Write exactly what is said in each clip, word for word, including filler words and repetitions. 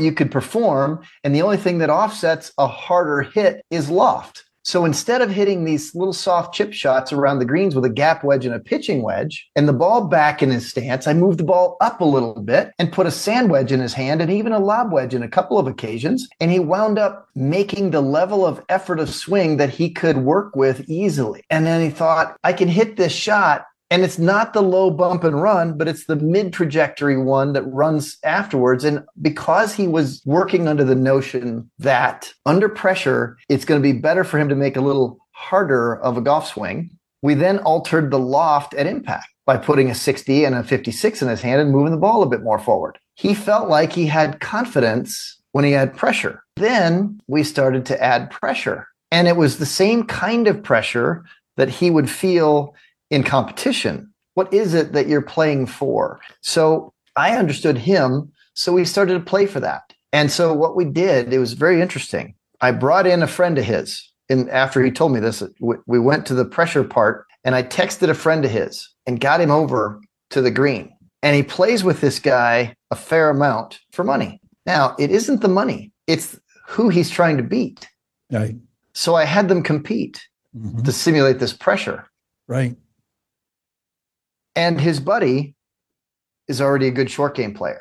you could perform. And the only thing that offsets a harder hit is loft. So instead of hitting these little soft chip shots around the greens with a gap wedge and a pitching wedge and the ball back in his stance, I moved the ball up a little bit and put a sand wedge in his hand and even a lob wedge in a couple of occasions. And he wound up making the level of effort of swing that he could work with easily. And then he thought, I can hit this shot. And it's not the low bump and run, but it's the mid trajectory one that runs afterwards. And because he was working under the notion that under pressure, it's going to be better for him to make a little harder of a golf swing, we then altered the loft at impact by putting a sixty and a fifty-six in his hand and moving the ball a bit more forward. He felt like he had confidence when he had pressure. Then we started to add pressure. And it was the same kind of pressure that he would feel in competition. What is it that you're playing for? So I understood him. So we started to play for that. And so what we did, it was very interesting. I brought in a friend of his. And after he told me this, we went to the pressure part and I texted a friend of his and got him over to the green. And he plays with this guy a fair amount for money. Now, it isn't the money. It's who he's trying to beat. Right. So I had them compete mm-hmm. to simulate this pressure. Right. And his buddy is already a good short game player.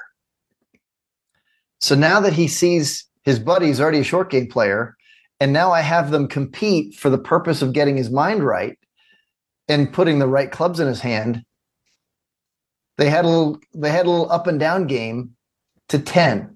So now that he sees his buddy is already a short game player, and now I have them compete for the purpose of getting his mind right and putting the right clubs in his hand, they had a little, they had a little up and down game to ten.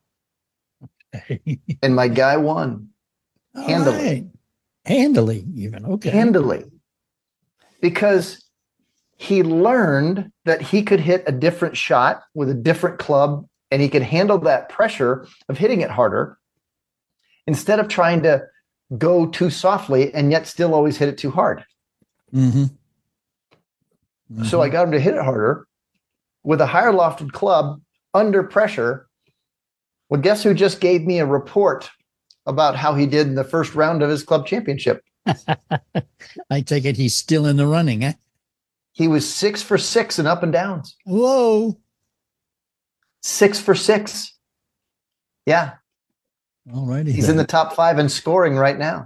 And my guy won. Handily. Right. Handily, even. Okay. Handily. Because he learned that he could hit a different shot with a different club and he could handle that pressure of hitting it harder instead of trying to go too softly and yet still always hit it too hard. Mm-hmm. Mm-hmm. So I got him to hit it harder with a higher lofted club under pressure. Well, guess who just gave me a report about how he did in the first round of his club championship? I take it he's still in the running, eh? He was six for six and up and downs. Whoa. Six for six. Yeah. All righty. He's then. in the top five and scoring right now.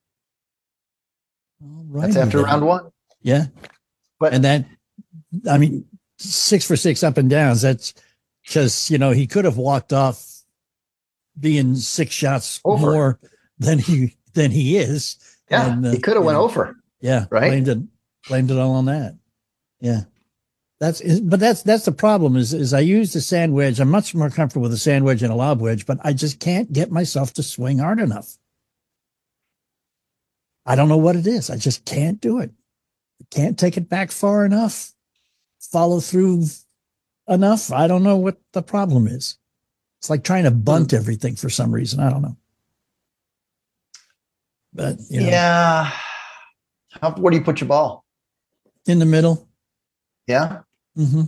All righty. That's after then. round one. Yeah. But and that, I mean, six for six up and downs. That's because, you know, he could have walked off being six shots over. more than he, than he is. Yeah. And, uh, he could have went know, over. Yeah. Right. Blamed it, blamed it all on that. Yeah. That's, but that's, that's the problem is, is I use the sand wedge. I'm much more comfortable with a sand wedge and a lob wedge, but I just can't get myself to swing hard enough. I don't know what it is. I just can't do it. Can't take it back far enough, follow through enough. I don't know what the problem is. It's like trying to bunt hmm. everything for some reason. I don't know. But you know, yeah. How, where do you put your ball? In the middle. Yeah. Mm-hmm.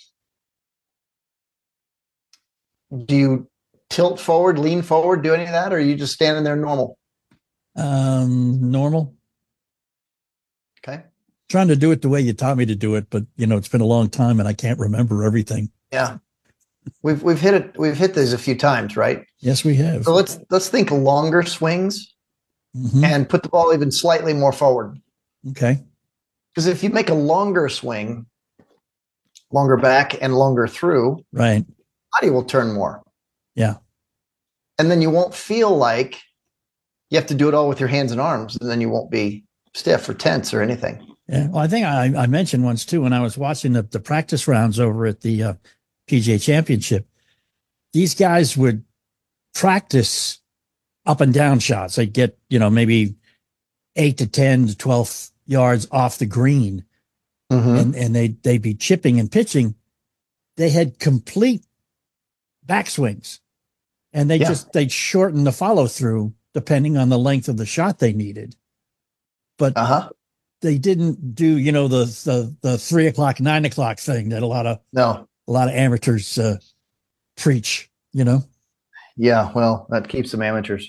Do you tilt forward, lean forward, do any of that, or are you just standing there normal? Um, normal. Okay. Trying to do it the way you taught me to do it, but you know, it's been a long time and I can't remember everything. Yeah. We've we've hit it, we've hit this a few times, right? Yes, we have. So let's let's think longer swings mm-hmm. and put the ball even slightly more forward. Okay. Because if you make a longer swing, longer back and longer through, right, body will turn more. Yeah. And then you won't feel like you have to do it all with your hands and arms, and then you won't be stiff or tense or anything. Yeah. Well, I think I, I mentioned once too, when I was watching the, the practice rounds over at the uh, P G A Championship, these guys would practice up and down shots. They'd get, you know, maybe eight to ten to twelve yards off the green. Mm-hmm. And, and they, they'd be chipping and pitching. They had complete backswings and they yeah. just, they'd shorten the follow through depending on the length of the shot they needed. But uh-huh. they didn't do, you know, the, the, the three o'clock, nine o'clock thing that a lot of, no, a lot of amateurs uh, preach, you know? Yeah. Well, that keeps them amateurs.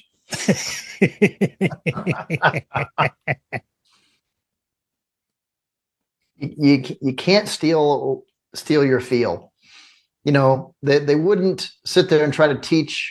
You you can't steal steal your feel. You know, they, they wouldn't sit there and try to teach